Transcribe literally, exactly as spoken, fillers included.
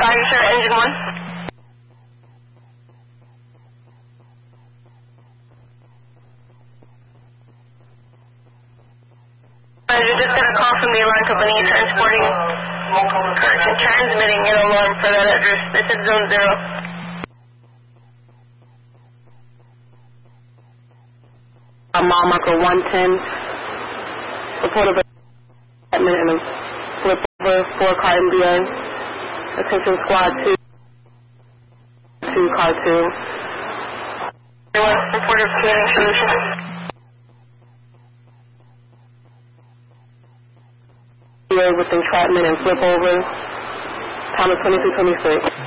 Roger, sir. Engine one. Roger, just got a call from the alarm company transporting, correction, transmitting an alarm for that address. This is zone zero. A mile marker one ten. Report of a minute and a flip over, four car M B A. Attention squad two. Two car two. Report of commuting solution. With entrapment and flip over. Time is twenty-two twenty-six.